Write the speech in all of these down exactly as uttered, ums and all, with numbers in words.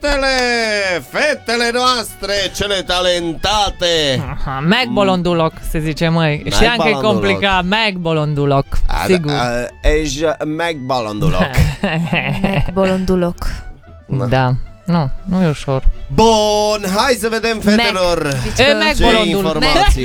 fetele, fetele noastre, cele talentate. Aha, Meg Bolonduloc, se zice, măi. Meg Și anche e Bolonduloc. complicat, Meg Bolonduloc, sigur. Ești Meg Bolonduloc. Meg Bolonduloc. Da, nu, nu e ușor. Bun, hai să vedem, fetelor. E Meg Ce Bolondul. informații.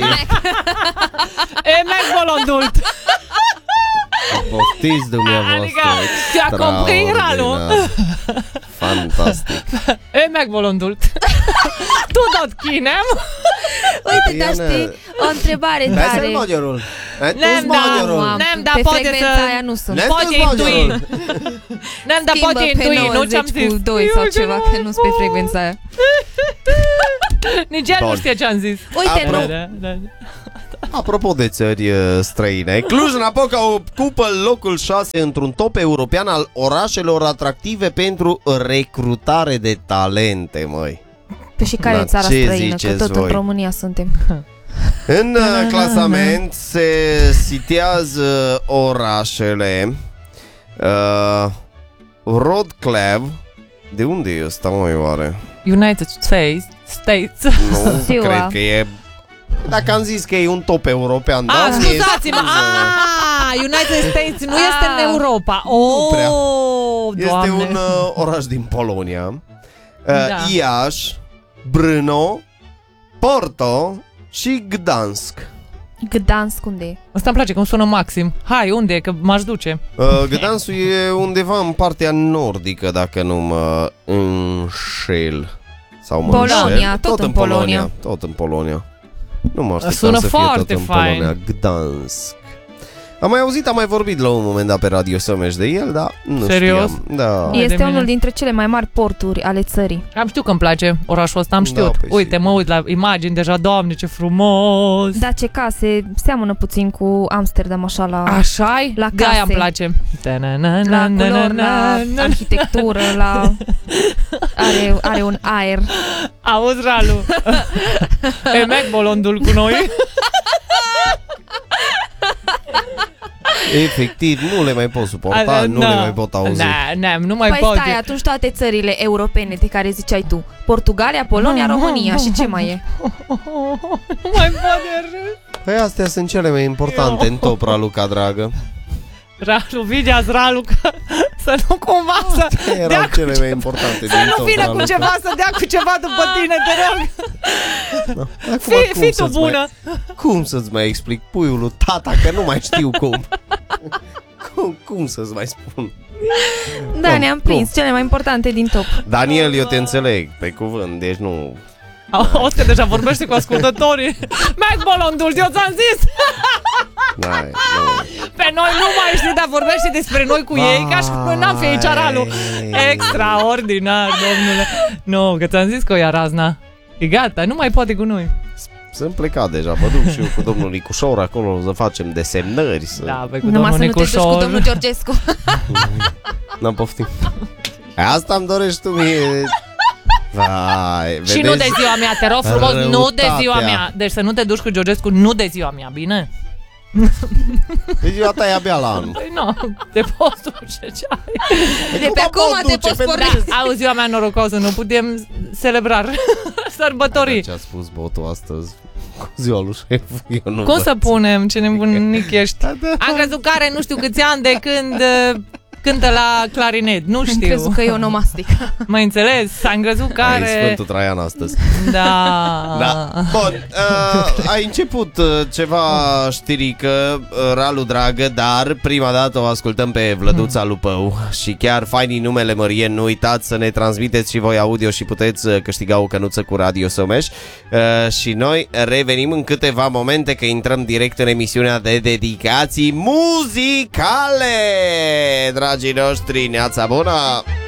E Meg Bolondult. Poftiți dumneavoastră. Adică, ți-a compris, Ralu? Fantastic. E Meg Bolondult. Tu tot chinem. Uite, dar știi, o întrebare Dai tare. să-l maghiorul. Nem, da, nem, da, pe poate frecvența să... aia nu sunt. Nem, Poate tu-ți intui. maghiorul. Nem, da, poate Schimbă pe intui, nu ce-am nouăzeci cu zis. doi sau ceva, că nu-s pe frecvența aia. Nici ea nu Bun. știe ce-am zis. Uite, Apro- nu. Da, da. Apropo de țări uh, străine, Cluj-Napoca ocupă locul șase într-un top european al orașelor atractive pentru recrutare de talente, măi. Pe și care Da, e țara ce străină, că ziceți tot voi? în România suntem. În uh, clasament se sitează orașele uh, Wrocław. De unde e ăsta, măi, oare? United States. States. Nu, Siua. cred că e... Dacă am zis că e un top european, da? Ah, mie scuzați-mă. scuză. Ah, United States nu este în Europa. Oh, prea. Este Doamne. un uh, oraș din Polonia. Uh, Da. Iași, Brno, Porto și Gdansk. Gdansk unde e? Asta îmi place, cum sună Maxim. Hai, unde e, că m-aș duce. Uh, Gdanskul e undeva în partea nordică, dacă nu mă înșel. Sau mă Polonia, înșel. tot în Polonia. Tot în Polonia. Nu mă așteptam Sună să fie tot foarte în fain. Polonia. Gdansk. Am mai auzit, am mai vorbit la un moment dat pe Radio Someș de el, dar nu Serios? știam. Da. E- de Este mine. unul dintre cele mai mari porturi ale țării. Am știut că îmi place orașul ăsta, am Da, știut. păi Uite, sigur. mă uit la imagini deja, Doamne, ce frumos. Da, ce case, seamănă puțin cu Amsterdam, așa la, Așa-i? La De aia îmi case. place. la culori, la arhitectură, la... Are, are un aer. Auzi, Ralu? E Meg Bolondul cu noi. Efectiv, nu le mai pot suporta, A, nu na. le mai pot auzi. Na, na, nu mai Păi pot. stai, atunci toate țările europene de care ziceai tu. Portugalia, Polonia, România și ce mai e? Nu mai pot de râs. Păi astea sunt cele mai importante în top, Raluca, dragă. Ralu, videaz, Ralu, că să nu cumva să Erau dea cu cele ce- mai importante din Să nu top, vină cu Raluca. ceva, să dea cu ceva după tine, te rog. Acum, Fii, cum fii tu să-ți bună. Mai, cum să-ți mai explic, puiul lui tata, că nu mai știu cum. cum, cum să-ți mai spun? Da, Cum, ne-am cum? prins cele mai importante din top. Daniel, eu te înțeleg, pe cuvânt, deci nu... Auzi că deja vorbește cu ascultătorii. Meg Bolondul, eu ți-am zis. N-ai, nu. Pe noi nu mai știi, dar vorbește despre noi cu ei, ca și cum noi n-am fi aici, Ralu. Extraordinar, domnule. Nu, că ți-am zis că o ia razna. E gata, nu mai poate cu noi. Sunt plecat deja, mă duc și eu cu domnul Nicușor acolo să facem desemnări, să... Da, pe cu Numai domnul să nu te duci cu Nicușor. domnul Georgescu. N-am poftit. Asta îmi dorești tu mie. Vai, Și nu de ziua mea, te rog frumos, nu de ziua Răutatea. mea. Deci să nu te duci cu Georgescu, nu de ziua mea, bine? De ziua ta e abia la anul. Păi nu, te poți duce ce ai. De pe acum te poți porni. Auzi, ziua mea norocosă, nu putem celebra sărbătorii. Ce a spus botul astăzi cu ziua lui șeful, eu nu Cum văd. să punem ce nebunic ești? Da, da. Am crezut că are nu știu câți ani de când uh, cântă la clarinet, nu Am știu. crezut că e onomastic. Mă înțeles? Am crezut că Ai are... Sfântul Traian astăzi. Da. Da. Bun, uh, ai început uh, ceva știrică, uh, Ralu dragă, dar prima dată o ascultăm pe Vlăduța Lupău și chiar fainii numele Mărie, nu uitați să ne transmiteți și voi audio și puteți uh, câștiga o cănuță cu Radio Someș. Uh, și noi revenim în câteva momente, că intrăm direct în emisiunea de dedicații muzicale. Dragii noștri, neața bună!